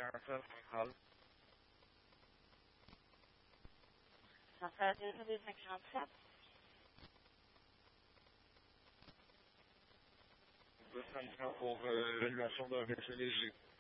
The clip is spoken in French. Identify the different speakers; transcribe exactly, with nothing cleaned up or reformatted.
Speaker 1: quarante-sept centrale.
Speaker 2: Centrale deux cent quarante-sept.
Speaker 1: deux cent pour euh, l'évaluation d'un véhicule léger.